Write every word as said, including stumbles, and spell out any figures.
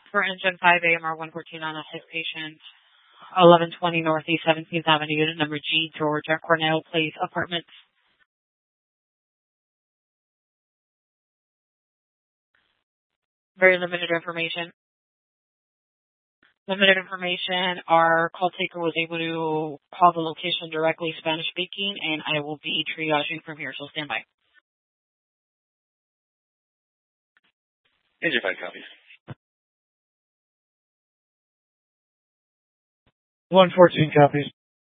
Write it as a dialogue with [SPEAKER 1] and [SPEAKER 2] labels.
[SPEAKER 1] For engine five A M R one fourteen on a his patient, eleven twenty Northeast seventeenth Avenue, unit number G, Georgia, Cornell Place, apartments. Very limited information. Limited information. Our call taker was able to call the location directly, Spanish speaking, and I will be triaging from here, so stand by.
[SPEAKER 2] Engine five copies.
[SPEAKER 3] one fourteen copies.